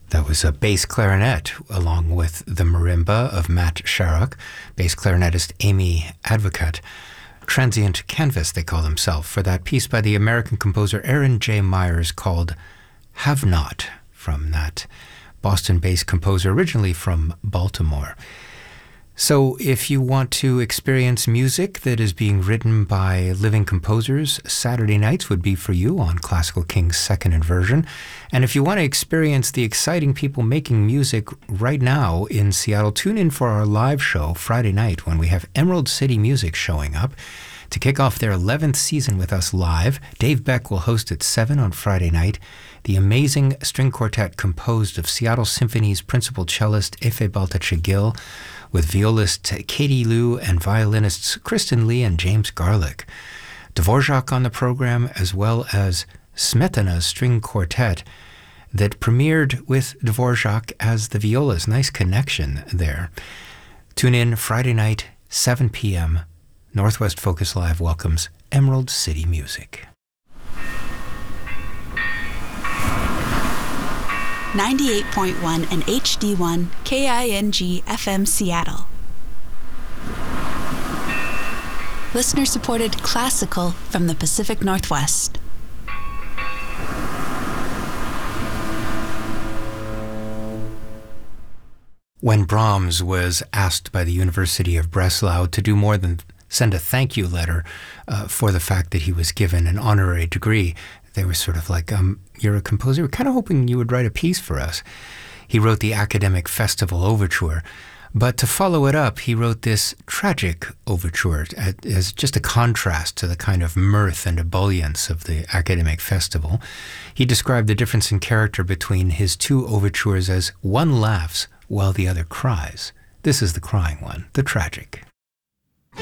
That was a bass clarinet, along with the marimba of Matt Sharrock, bass clarinetist Amy Advocat. Transient Canvas, they call themselves, for that piece by the American composer Aaron J. Myers called Have Not, from that Boston-based composer originally from Baltimore. So if you want to experience music that is being written by living composers, Saturday nights would be for you on Classical King's second inversion. And if you want to experience the exciting people making music right now in Seattle, tune in for our live show Friday night when we have Emerald City Music showing up. To kick off their 11th season with us live, Dave Beck will host at 7 on Friday night the amazing string quartet composed of Seattle Symphony's principal cellist Efe Baltacegil, with violist Katie Liu and violinists Kristen Lee and James Garlick. Dvorak on the program, as well as Smetana's string quartet that premiered with Dvorak as the violas. Nice connection there. Tune in Friday night, 7 p.m. Northwest Focus Live welcomes Emerald City Music. 98.1 and HD1 KING FM Seattle. Listener-supported classical from the Pacific Northwest. When Brahms was asked by the University of Breslau to do more than send a thank you letter for the fact that he was given an honorary degree, they were sort of like, you're a composer, we're kind of hoping you would write a piece for us. He wrote the Academic Festival Overture, but to follow it up, he wrote this tragic overture as just a contrast to the kind of mirth and ebullience of the Academic Festival. He described the difference in character between his two overtures as one laughs while the other cries. This is the crying one, the tragic.